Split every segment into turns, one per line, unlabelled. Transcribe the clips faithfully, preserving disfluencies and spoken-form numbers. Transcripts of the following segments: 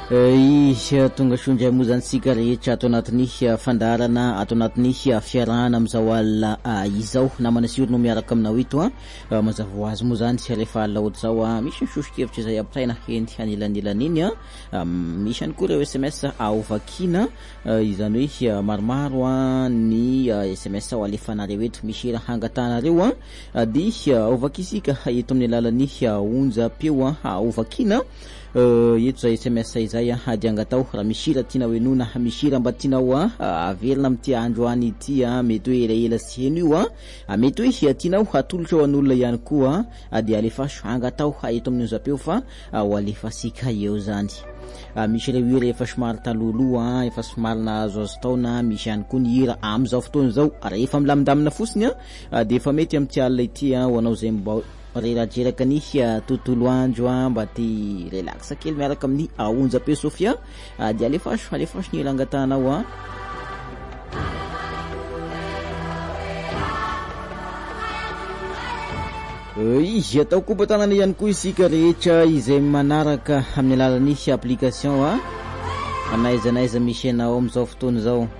Izy tonga sondra moa zany sika rehetra ato anatin'ny fandarana ato anatin'ny fiarahana amin'izao alina izao namana sioro no miaraka aminao ito a mazava ho azy moa zany rehefa alina ohatr'izao a misy misosokevitra izay ampitaina henty hanelanelana iny a misy ihany koa ireo S M S aovakina izany hoe maromaro a ny S M S ao alefanareo eto misy raha hangatanareo a dia aovakisika eto amin'ny alalan'ny onjam-peo a aovakina eto zay S M S izay a dia angatao raha misira tiana hoenona misira mba tianao a avelona amin'ity andro any ity a mety hoe elaela sy heno io a mety hoe tianao hatolotra ho an'olona ihany koa dia alefaso angatao eto amin'ny onjam-peo fa ho alefasika eo zany. Misy ireo hira efa somary taloloha efa somary nahazoazo taona misy ihany koa ny hira amin'izao fotoana izao rehefa milamindamina fotsiny a dia efa mety amin'ity alina ity a ho anao izay mba rerajeraka ny tontolo andro a mba ty relaxa kely miaraka amin'ny onjam-peo Sofia dia alefaso alefaso ny hira angatanao a. Izy atao koa batanana ihany koa isika rehetra izay manaraka amin'ny alalan'ny application a anaiza anaiza misy anao amin'izao fotoana izao.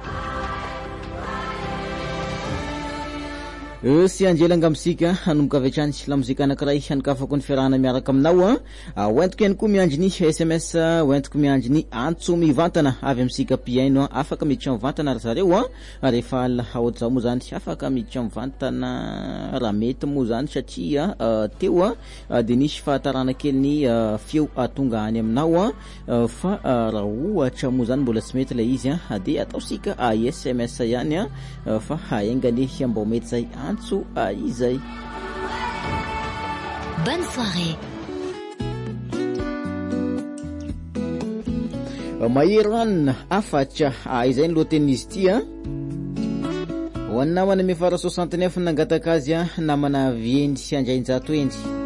Sy anjelanga amintsika hanomboka avy hatrany la mozika anankiray hanokafako ny fiarahana miaraka aminao a hoentiko ihany koa miandry ny S M S hoentiko miandry ny antso mivantana avy amintsika piaino a afaka miditra mivantana ry zareo a rehefa alina ohatr'izao moa zany afaka miditra mivantana raha mety moa zany satria teo a dia nisy fahatarana kely ny feo tonga any aminao a fa raha ohatra moa zany mbola tsy mety ilay izy a dia ataosika S M S ihany a fa haingany mba mety zay antso izay.
Bonne soirée.
Mahery afatra izay ny lohatenin'izy ity a ho an'ny namana mefara soixante-neuf nangataka azy a namana viendy sy andrainjato endy